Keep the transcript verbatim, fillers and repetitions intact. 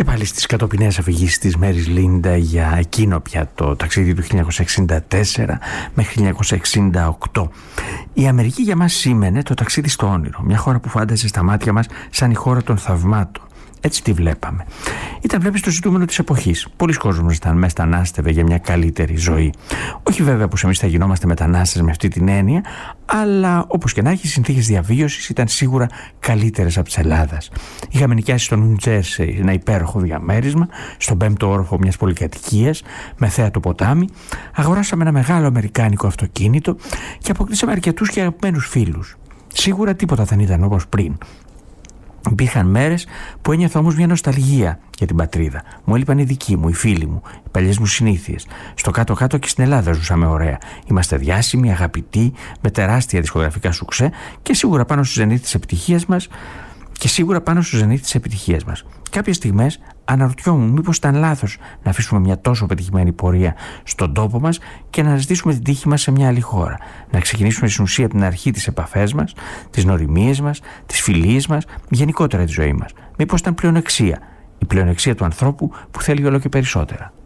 Και πάλι στις κατοπινές αφηγήσεις της Μέρις Λίντα για εκείνο πια το ταξίδι του χίλια εννιακόσια εξήντα τέσσερα μέχρι χίλια εννιακόσια εξήντα οκτώ. Η Αμερική για μας σήμαινε το ταξίδι στο όνειρο, μια χώρα που φάνταζε στα μάτια μας σαν η χώρα των θαυμάτων. Έτσι τη βλέπαμε. Ήταν, βλέπεις, το ζητούμενο της εποχής. Πολλοί κόσμος ήταν μετανάστευε για μια καλύτερη ζωή. Όχι βέβαια πως εμείς θα γινόμαστε μετανάστες με αυτή την έννοια, αλλά όπως και να έχει, οι συνθήκες διαβίωσης ήταν σίγουρα καλύτερες από τις Ελλάδας. Είχαμε νοικιάσει στο Νιου Τζέρσεϊ ένα υπέροχο διαμέρισμα, στον πέμπτο όροφο μιας πολυκατοικίας, με θέα το ποτάμι. Αγοράσαμε ένα μεγάλο αμερικάνικο αυτοκίνητο και αποκτήσαμε αρκετούς και αγαπημένους φίλους. Σίγουρα τίποτα δεν ήταν όπως πριν. Υπήρχαν μέρες που ένιωθα όμως μια νοσταλγία για την πατρίδα. Μου έλειπαν οι δικοί μου, οι φίλοι μου, οι παλιές μου συνήθειες. Στο κάτω-κάτω και στην Ελλάδα ζούσαμε ωραία. Είμαστε διάσημοι, αγαπητοί, με τεράστια δισκογραφικά σουξέ και σίγουρα πάνω στους ζενήθ της επιτυχίας μας. Και σίγουρα πάνω στους ζενήθ της επιτυχίας μας. Κάποιες στιγμές αναρωτιόμουν μήπως ήταν λάθος να αφήσουμε μια τόσο πετυχημένη πορεία στον τόπο μας και να αναζητήσουμε την τύχη μας σε μια άλλη χώρα. Να ξεκινήσουμε στην ουσία από την αρχή τις επαφές μας, τις νοημίες μας, τις φιλίες μας, γενικότερα τη ζωή μας. Μήπως ήταν πλεονεξία, η πλεονεξία του ανθρώπου που θέλει όλο και περισσότερα.